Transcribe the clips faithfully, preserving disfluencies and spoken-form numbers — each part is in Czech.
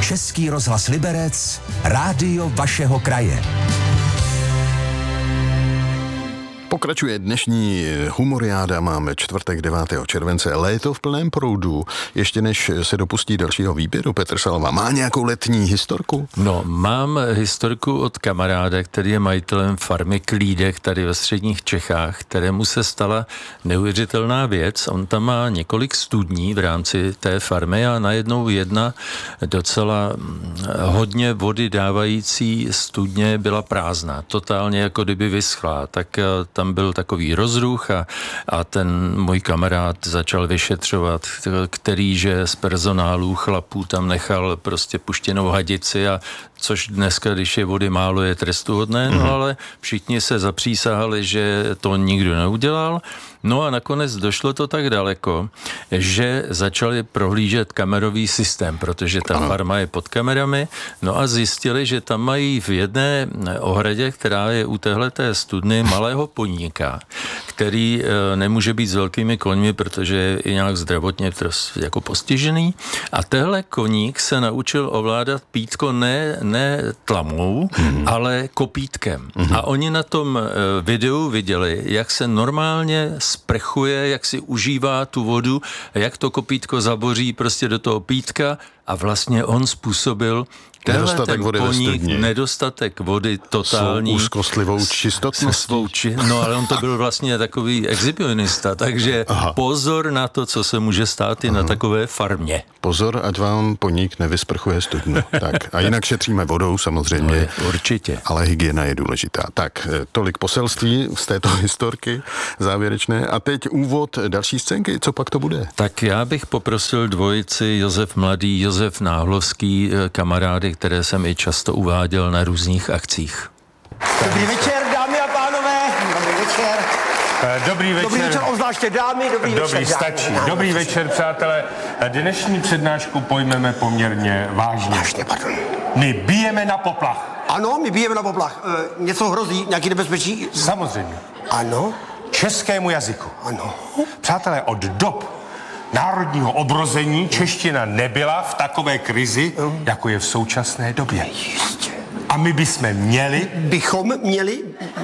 Český rozhlas Liberec, rádio vašeho kraje. Pokračuje dnešní humoriáda, máme čtvrtek devátého července, léto v plném proudu. Ještě než se dopustí dalšího výběru, Petr Salva má nějakou letní historku? No, mám historku od kamaráda, který je majitelem farmy Klídek tady ve středních Čechách, kterému se stala neuvěřitelná věc. On tam má několik studní v rámci té farmy a najednou jedna docela hodně vody dávající studně byla prázdná, totálně jako kdyby vyschlá. Tak tam byl takový rozruch a, a ten můj kamarád začal vyšetřovat, který že z personálu chlapů tam nechal prostě puštěnou hadici, a což dneska, když je vody málo, je trestuhodné, no ale všichni se zapřísahali, že to nikdo neudělal. No a nakonec došlo to tak daleko, že začali prohlížet kamerový systém, protože ta farma je pod kamerami, no a zjistili, že tam mají v jedné ohradě, která je u téhleté studny, malého poníka, který e, nemůže být s velkými koňmi, protože je nějak zdravotně jako postižený. A tehle koník se naučil ovládat pítko ne, ne tlamou, mm-hmm. ale kopítkem. Mm-hmm. A oni na tom e, videu viděli, jak se normálně sprchuje, jak si užívá tu vodu, jak to kopítko zaboří prostě do toho pítka a vlastně on způsobil nedostatek vody poník, ve studni. Nedostatek vody totální. Svou úzkostlivou čistotností. Či, no ale on to byl vlastně takový exhibionista, takže Aha. pozor na to, co se může stát i Aha. na takové farmě. Pozor, ať vám poník nevysprchuje studnu. Tak, a jinak šetříme vodou samozřejmě. No, určitě. Ale hygiena je důležitá. Tak, tolik poselství z této historky závěrečné. A teď úvod další scénky. Co pak to bude? Tak já bych poprosil dvojici Josef Mladý, Josef Náhlovský, kamarády, které jsem i často uváděl na různých akcích. Dobrý večer, dámy a pánové. Dobrý večer. Dobrý večer. Dobrý večer, obzvláště dámy. Dobrý, dobrý večer, stačí. dámy. Dobrý večer, přátelé. Dnešní přednášku pojmeme poměrně vážně. Vážně, pardon. My bijeme na poplach. Ano, my bijeme na poplach. E, něco hrozí, nějaký nebezpečí? Samozřejmě. Ano. Českému jazyku. Ano. Přátelé, od dob národního obrození čeština nebyla v takové krizi, mm. jako je v současné době. Jistě. A my bychom měli... Bychom měli...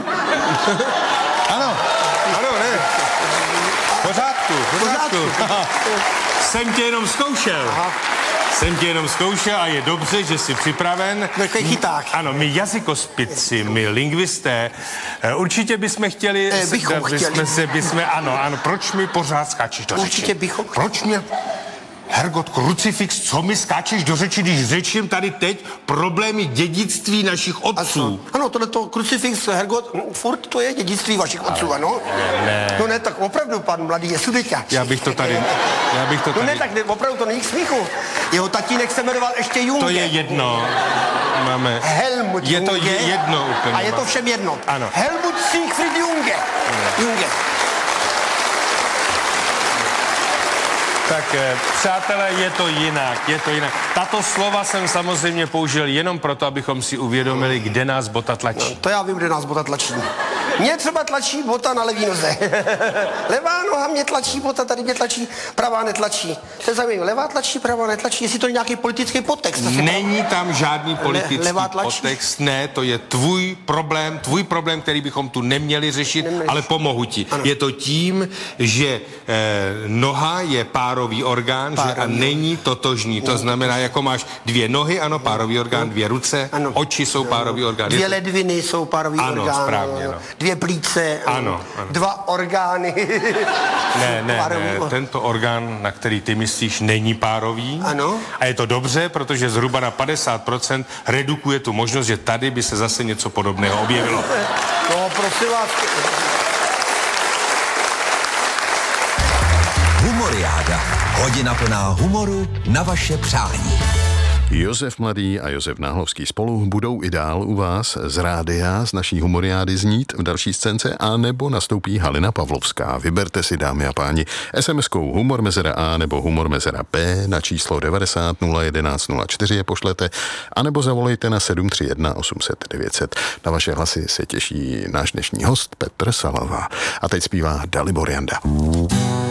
Ano. Ano, ne. Pořádku, pořádku. Jsem tě jenom zkoušel. Aha. Jsem tě jenom zkoušel a je dobře, že jsi připraven. Takový chyták. Ano, my jazykospici, my lingvisté, určitě bychom chtěli... Eh, bychom se, chtěli. Bychom se, bychom, ano, ano, proč mi pořád skáčeš do řeči? Určitě bychom chtěli. Proč mě... Hergot, krucifix, co mi skáčeš do řeči, když řečím tady teď problémy dědictví našich otců? Ano, tohleto krucifix, Hergot, furt to je dědictví vašich otců, ano? Ne. No ne, tak opravdu, pan Mladý je sudeťák. Já bych to tady... Já bych to No tady... ne, tak ne, opravdu to není k smíchu. Jeho tatínek se jmenoval ještě Junge. To je jedno. Máme... Helmut Je to Junge. jedno úplně. A je to všem jedno. Ano. Helmut Siegfried Junge. Junge. Tak, přátelé, je to jinak, je to jinak. Tato slova jsem samozřejmě použil jenom proto, abychom si uvědomili, kde nás bota tlačí. No, to já vím, kde nás bota tlačí. Mě třeba tlačí bota na levý noze. Levá noha mě tlačí bota, tady mě tlačí, pravá netlačí. To je zajímavé. Levá tlačí, pravá netlačí. Jestli to je nějaký politický podtext. Není tam žádný politický Le, podtext, ne, to je tvůj problém, tvůj problém, který bychom tu neměli řešit, neměli ale pomohu ti. Ano. Je to tím, že eh, noha je párový orgán, párový. Že, a není totožný. To znamená, jako máš dvě nohy, ano, párový orgán, dvě ruce, ano. Oči jsou párový orgán. Dvě ledviny jsou párový ano, orgán. Správně, ano. Dvě plíce, ano, ano. Dva orgány. Ne, ne, ne, tento orgán, na který ty myslíš, není párový. Ano. A je to dobře, protože zhruba na padesát procent redukuje tu možnost, že tady by se zase něco podobného objevilo. No, prosím vás. Humoriáda. Hodina plná humoru na vaše přání. Josef Mladý a Josef Náhlovský spolu budou i dál u vás z rádia, z naší humoriády znít v další scénce, a nebo nastoupí Halina Pavlovská. Vyberte si, dámy a páni, es em eskou humor mezera A nebo humor mezera B na číslo devadesát nula jedenáct nula čtyři je pošlete, anebo zavolejte na sedm tři jedna osm set devět set. Na vaše hlasy se těší náš dnešní host Petr Salva. A teď zpívá Dalibor Janda.